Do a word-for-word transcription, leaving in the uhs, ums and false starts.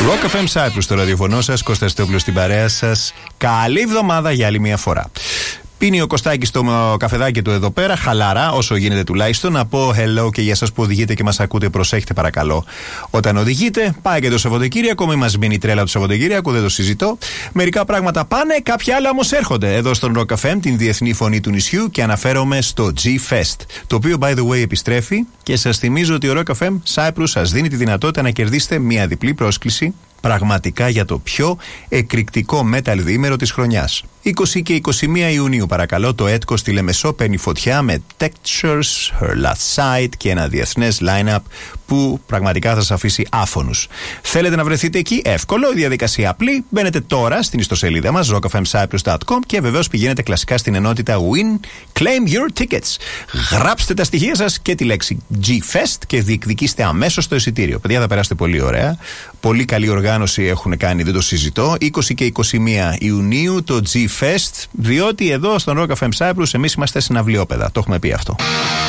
Rock εφ εμ Cyprus στο ραδιοφωνό σας, Κώστας Θεόπουλος στην παρέα σας. Καλή εβδομάδα για άλλη μια φορά. Πίνει ο Κωστάκης το καφεδάκι του εδώ πέρα, χαλαρά, όσο γίνεται τουλάχιστον. Να πω hello και για εσάς που οδηγείτε και μας ακούτε, προσέχετε παρακαλώ. Όταν οδηγείτε, πάει και το Σαββατοκύριακο, μην μας μείνει η τρέλα του Σαββατοκύριακου, δεν το συζητώ. Μερικά πράγματα πάνε, κάποια άλλα όμως έρχονται. Εδώ στον Rock εφ εμ, την διεθνή φωνή του νησιού, και αναφέρομαι στο G-Fest. Το οποίο, by the way, επιστρέφει και σας θυμίζω ότι ο Rock εφ εμ Cyprus σας δίνει τη δυνατότητα να κερδίσετε μια διπλή πρόσκληση. Πραγματικά για το πιο εκρηκτικό metal διήμερο της χρονιάς. είκοσι και είκοσι μία Ιουνίου, παρακαλώ, το έτκο στη Λεμεσό παίρνει φωτιά με Textures, Her Last Sight και ένα διεθνές line-up που πραγματικά θα σας αφήσει άφωνους. Θέλετε να βρεθείτε εκεί? Εύκολο, η διαδικασία απλή. Μπαίνετε τώρα στην ιστοσελίδα μας rock f m cyprus dot com και βεβαίως πηγαίνετε κλασικά στην ενότητα Win, Claim Your Tickets. Γράψτε τα στοιχεία σας και τη λέξη G-Fest και διεκδικήστε αμέσως το εισιτήριο. Παιδιά, θα περάσετε πολύ ωραία. Πολύ καλή οργάνωση έχουν κάνει, δεν το συζητώ. είκοσι και είκοσι μία Ιουνίου το G-Fest, διότι εδώ στον Rock εφ εμ Cyprus εμείς είμαστε συναυλιόπαιδα. Το έχουμε πει αυτό.